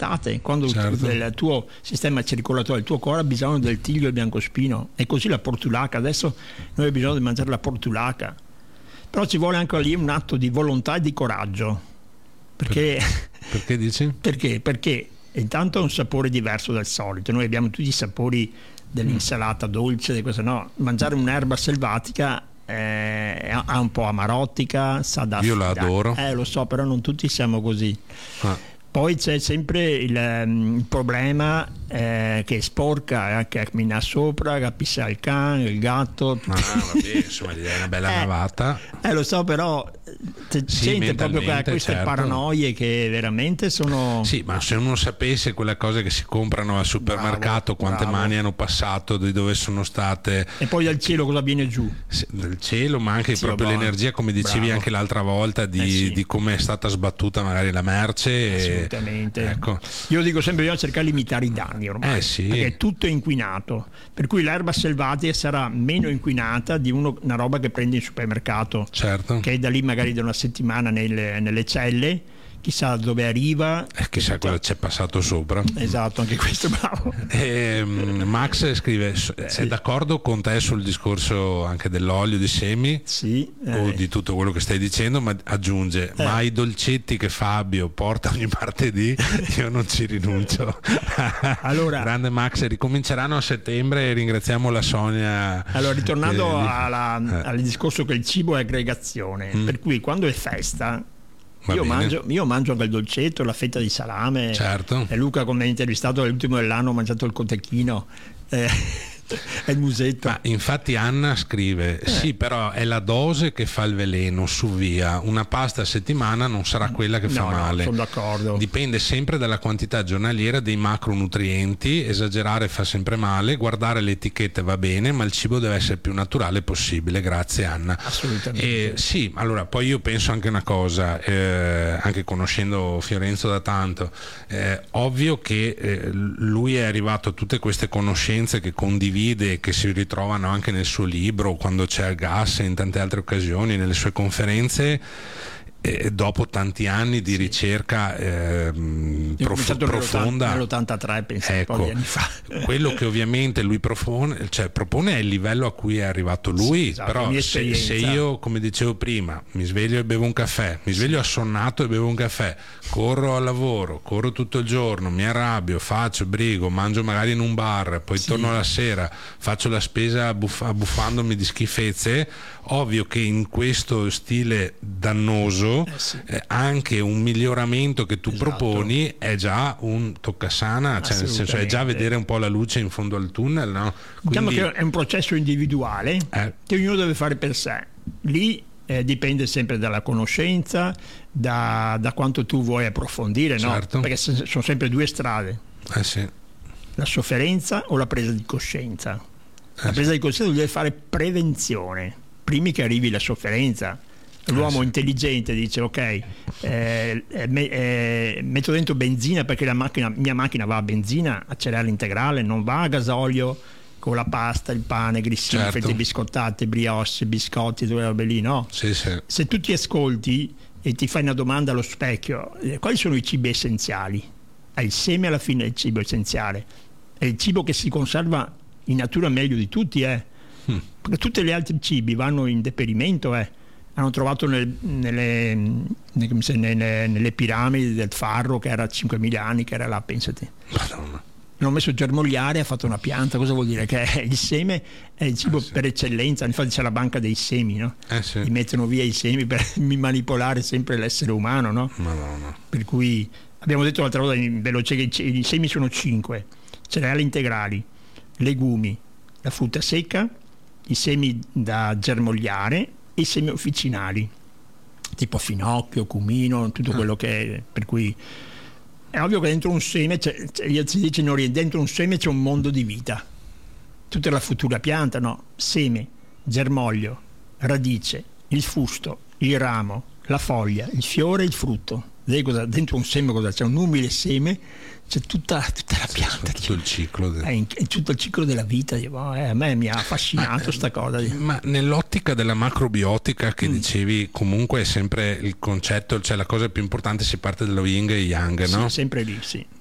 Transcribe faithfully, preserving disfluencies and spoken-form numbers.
d'estate, quando Certo. il tuo sistema circolatorio, il tuo cuore ha bisogno del tiglio e il biancospino, e così la portulaca. Adesso noi abbiamo bisogno di mangiare la portulaca, però ci vuole anche lì un atto di volontà e di coraggio, perché Perché dici? perché? Perché intanto ha un sapore diverso dal solito. Noi abbiamo tutti i sapori dell'insalata dolce, di questo, no? Mangiare un'erba selvatica eh, ha un po' amarottica, sa da Io la da- adoro. eh lo so, però non tutti siamo così. Ah. Poi c'è sempre il, ehm, il problema eh, che è sporca, eh, che cammina sopra, che pissa il cane, il gatto. Ah, vabbè, insomma, è una bella Eh, navata. Eh lo so, però c'è Sì, gente proprio che ha mentalmente, queste certo. paranoie che veramente sono... Sì, ma se uno sapesse quelle cose che si comprano al supermercato, Bravo, quante bravo. mani hanno passato, di dove sono state, E poi dal cielo cosa viene giù? se- dal cielo, ma anche Sì, proprio buono. l'energia, come dicevi Bravo. anche l'altra volta, di, Eh sì. di come è stata sbattuta magari la merce. e- Assolutamente. ecco. Io dico sempre bisogna cercare di limitare i danni ormai, Eh sì. perché tutto è inquinato, per cui l'erba selvatica sarà meno inquinata di uno- una roba che prendi in supermercato, Certo. che è da lì magari da una settimana nelle, nelle celle, chissà dove arriva. Eh, chissà cosa c'è passato sopra. Esatto, anche questo bravo. Ehm, Max scrive: è Sì. d'accordo con te sul discorso anche dell'olio di semi Sì, o eh, di tutto quello che stai dicendo, ma aggiunge: Eh. ma i dolcetti che Fabio porta ogni martedì io non ci rinuncio. Allora- grande Max, ricominceranno a settembre e ringraziamo la Sonia. Allora, ritornando eh, alla- eh. al discorso che il cibo è aggregazione, Mm. per cui quando è festa Va io bene. mangio, io mangio anche il dolcetto, la fetta di salame. Certo. E Luca, come intervistato all'ultimo dell'anno, ha mangiato il cotechino eh, e il musetto. Ma infatti Anna scrive: Eh. sì, però è la dose che fa il veleno, su via. Una pasta a settimana non sarà quella che fa No, no, male. sono d'accordo. Dipende sempre dalla quantità giornaliera dei macronutrienti. Esagerare fa sempre male. Guardare le etichette va bene, ma il cibo deve essere più naturale possibile. Grazie Anna. Assolutamente. E sì, allora poi io penso anche una cosa, eh, anche conoscendo Fiorenzo da tanto, eh, ovvio che eh, lui è arrivato a tutte queste conoscenze che condivide, che si ritrovano anche nel suo libro, quando c'è il gas e in tante altre occasioni, nelle sue conferenze. E dopo tanti anni di ricerca ehm, Io ho prof- cominciato profonda, nell'ottantatré, penso, un po' ecco, di anni fa. quello che ovviamente lui propone, cioè propone è il livello a cui è arrivato lui. Sì, esatto, la però mia se, esperienza. se io, come dicevo prima, mi sveglio e bevo un caffè, mi sveglio assonnato e bevo un caffè, corro al lavoro, corro tutto il giorno, mi arrabbio, faccio, brigo, mangio magari in un bar, poi Sì. torno la sera, faccio la spesa buff- abbuffandomi di schifezze, ovvio che in questo stile dannoso Eh sì. eh, anche un miglioramento che tu Esatto. proponi è già un toccasana, cioè nel senso è già Assolutamente. vedere un po' la luce in fondo al tunnel, no? Diciamo Quindi, che è un processo individuale eh, che ognuno deve fare per sé. Lì eh, dipende sempre dalla conoscenza, da, da quanto tu vuoi approfondire, no? Certo. Perché se- sono sempre due strade: eh sì, la sofferenza o la presa di coscienza. La Eh presa di coscienza deve fare prevenzione prima che arrivi la sofferenza. L'uomo Eh sì. intelligente dice: ok, eh, eh, me- eh, metto dentro benzina perché la macchina, mia macchina va a benzina, a cereale integrale, non va a gasolio con la pasta, il pane, grissini, Certo. fette biscottate, brioche, biscotti, quelle robe lì, no? sì, sì. Se tu ti ascolti e ti fai una domanda allo specchio: eh, quali sono i cibi essenziali? È il seme alla fine è il cibo essenziale, è il cibo che si conserva in natura meglio di tutti, eh. Mm. Perché tutti gli altri cibi vanno in deperimento, eh. Hanno trovato nel- nelle, ne- come se- nelle, nelle piramidi del Farro, che era cinquemila anni che era là, pensate. Madonna. L'hanno messo a germogliare, ha fatto una pianta. Cosa vuol dire? Che il seme è il cibo Eh sì. per eccellenza. Infatti c'è la banca dei semi, no? Eh sì. Gli mettono via i semi per manipolare sempre l'essere umano, no? Madonna. Per cui abbiamo detto l'altra volta in veloce che i ce- i semi sono cinque: cereali integrali, legumi, la frutta secca, i semi da germogliare e i semi officinali, tipo finocchio, cumino, tutto quello che è. Per cui è ovvio che dentro un seme, c'è, c'è- si dice in Oriente, dentro un seme c'è un mondo di vita. Tutta la futura pianta, no? Seme, germoglio, radice, il fusto, il ramo, la foglia, il fiore e il frutto. Vedi cosa, dentro un seme cosa c'è? Un umile seme, c'è tutta, tutta la pianta. Tutto il ciclo del- È, in- è tutto il ciclo della vita. Dico, eh, a me mi ha affascinato sta cosa. Ma nell'ottica della macrobiotica che Mm. dicevi, comunque è sempre il concetto, cioè la cosa più importante, si parte dello yin e yang, no? Sì, sempre lì, sì.